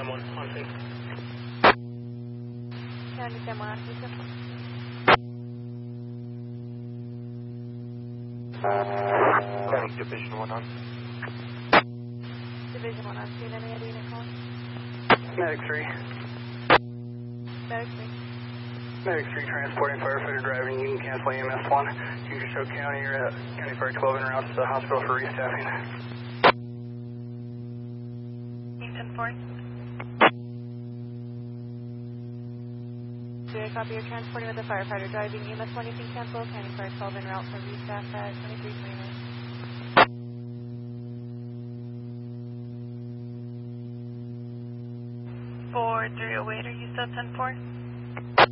10-1 on scene. County 10-1 on scene. County Division 1 on. Division 1 on scene. Any other unit call? Medic 3. Medic 3. Medic 3 transporting firefighter driving. You can cancel EMS 1. You can show County. You're at County Fire 12 en route to the hospital for restaffing. 10-4. Do I copy? You're transporting with the firefighter driving. EMS 1, you can cancel. County Fire 12 en route for restaff at 2329. 4308, are you still 10-4?